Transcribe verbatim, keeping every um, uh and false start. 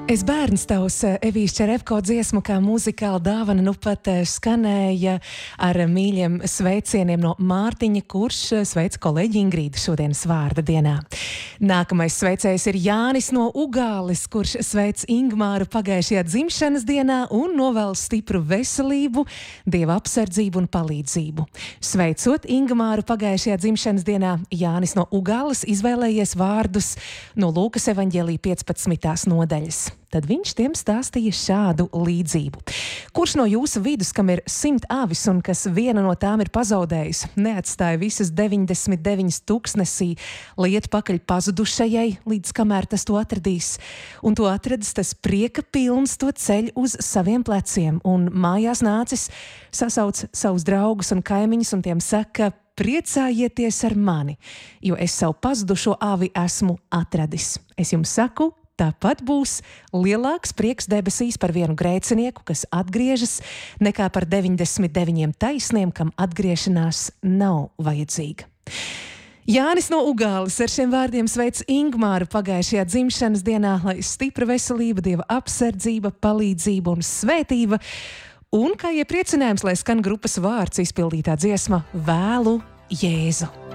Es bērns tavs Evijas Čerevko dziesmu kā muzikāla dāvana nu pat skanēja ar mīļiem sveicieniem no Mārtiņa, kurš sveic kolēģi Ingrīdu šodienas vārda dienā. Nākamais sveicējs ir Jānis no Ugāles, kurš sveic Ingmāru pagājušajā dzimšanas dienā un novēl stipru veselību, dieva apsardzību un palīdzību. Sveicot Ingmāru pagājušajā dzimšanas dienā, Jānis no Ugāles izvēlējies vārdus no Lūkas evaņģēlija piecpadsmitās nodaļas. Tad viņš tiem stāstīja šādu līdzību. Kurš no jūsu vidus, kam ir simt avis un kas viena no tām ir pazaudējusi, neatstāja visas deviņdesmit deviņas tūkstnesī, lai iet pakaļ pazudušajai, līdz kamēr tas to atradīs. Un to atradis tas prieka pilns to ceļ uz saviem pleciem un mājās nācis, sasauc savus draugus un kaimiņus un tiem saka: priecājieties ar mani, jo es savu pazudušo avi esmu atradis. Es jums saku, tāpat būs lielāks prieks debesīs par vienu grēcinieku, kas atgriežas, nekā par deviņdesmit deviņiem taisniem, kam atgriešanās nav vajadzīga. Jānis no Ugāles ar šiem vārdiem sveic Ingmāru pagājušajā dzimšanas dienā, lai stipra veselība, dieva apsardzība, palīdzība un svētība. Un kā iepriecinājums, lai skan grupas vārds izpildītā dziesma Vēlu Jēzu.